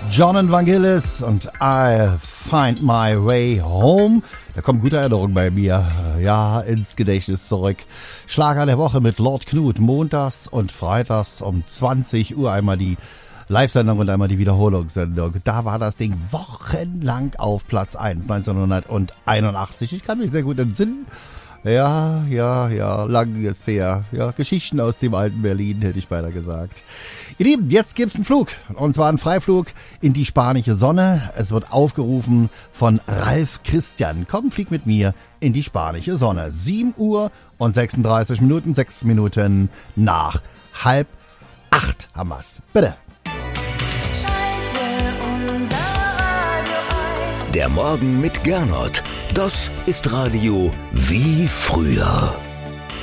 John Vangelis und I Find My Way Home. Da kommt gute Erinnerung bei mir, ja, ins Gedächtnis zurück. Schlager der Woche mit Lord Knut, montags und freitags um 20 Uhr einmal die Live-Sendung und einmal die Wiederholungssendung. Da war das Ding wochenlang auf Platz 1, 1981. Ich kann mich sehr gut entsinnen. Ja, lang ist her. Ja, Geschichten aus dem alten Berlin, hätte ich beinahe gesagt. Ihr Lieben, jetzt gibt's einen Flug. Und zwar einen Freiflug in die spanische Sonne. Es wird aufgerufen von Ralf Christian. Komm, flieg mit mir in die spanische Sonne. 7 Uhr und 36 Minuten, 6 Minuten nach 7:30 haben wir's. Bitte. Der Morgen mit Gernot. Das ist Radio wie früher.